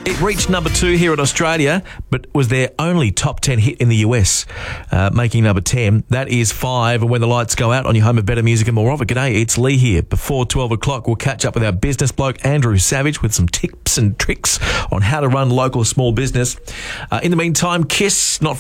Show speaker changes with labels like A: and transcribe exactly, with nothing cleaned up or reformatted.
A: It reached number two here in Australia, but was their only top ten hit in the U S, uh, making number ten. That is Five, and When the Lights Go Out on your home of better music and more of it. G'day, it's Lee here. Before twelve o'clock, we'll catch up with our business bloke, Andrew Savage, with some tips and tricks on how to run local small business. Uh, in the meantime, Kiss, Not